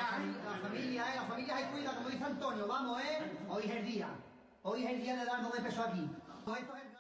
La familia se cuida, como dice Antonio, vamos, ¿eh? Hoy es el día de dar 9 pesos aquí. Esto es